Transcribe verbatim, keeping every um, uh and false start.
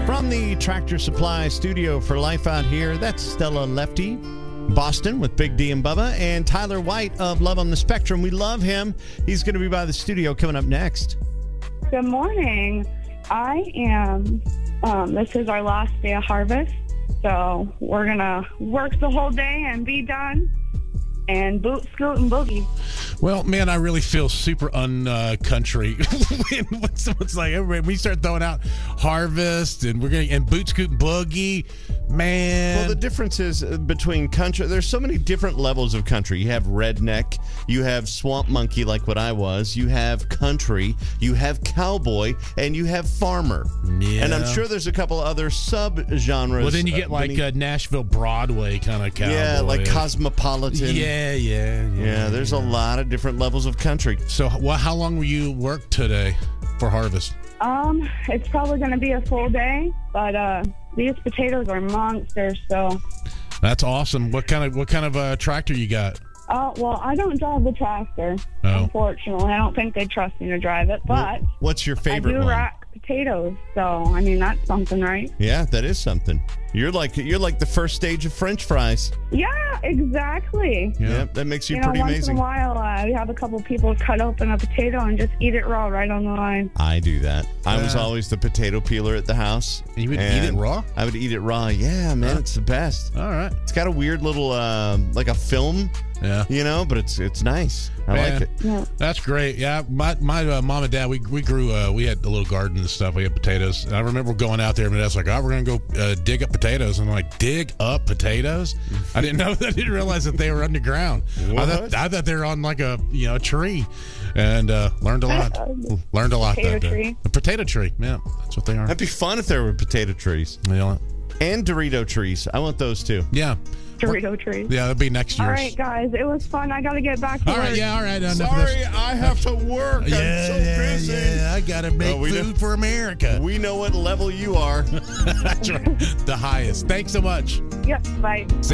From the Tractor Supply studio for Life Out Here, that's Stella Lefty, Boston with Big D and Bubba, and Tyler White of Love on the Spectrum. We love him. He's going to be by the studio coming up next. Good morning. I am, um, this is our last day of harvest, so we're going to work the whole day and be done and boot, scoot, and boogie. Well, man, I really feel super un-country uh, when someone's like, everybody, we start throwing out harvest and we're going and boot, scoot, and boogie. Man. Well, the difference is between country. There's so many different levels of country. You have redneck, you have swamp monkey like what I was, you have country, you have cowboy, and you have farmer. Yeah. And I'm sure there's a couple other sub-genres. Well, then you get like uh, Nashville Broadway kind of cowboy. Yeah, like cosmopolitan. Yeah, yeah, yeah. Yeah, there's a lot of different levels of country. So well, how long will you work today for harvest? Um, it's probably going to be a full day, but uh, these potatoes are monsters, so. That's awesome. What kind of what kind of uh, tractor you got? Oh, well, I don't drive the tractor, Oh. unfortunately. I don't think they trust me to drive it, but What's your I favorite do one? rack potatoes, so, I mean, that's something, right? Yeah, that is something. You're like you're like the first stage of French fries. Yeah, exactly. Yeah. Yep, that makes you, You know, pretty once amazing. in a while, uh, we have a couple people cut open a potato and just eat it raw right on the line. I do that. I was Yeah. always the potato peeler at the house. You would eat and it raw? I would eat it raw. Yeah, man, Huh. it's the best. All right. It's got a weird little, uh, like a film, Yeah. you know, but it's it's nice. I Man, like it. Yeah. That's great. Yeah, my my uh, mom and dad, we we grew. Uh, we had a little garden and stuff. We had potatoes. And I remember going out there, and that's like, oh, we're gonna go uh, dig up potatoes. And I'm like, dig up potatoes? I didn't know. I didn't realize that they were underground. I thought, What? I thought they were on like a you know a tree, and uh, learned a lot. learned a lot. Potato that day. tree. A potato tree. Yeah, that's what they are. That'd be fun if there were potato trees You know, and Dorito trees. I want those too. yeah, Dorito trees. yeah. That'd be next All year's. right, guys, it was fun. I got to get back to All work. right. Yeah. All right. enough of this. I have to work. Yeah, yeah, yeah. I gotta make Oh, we food do- for America. We know what level you are. That's right. The highest. Thanks so much. Yep, bye.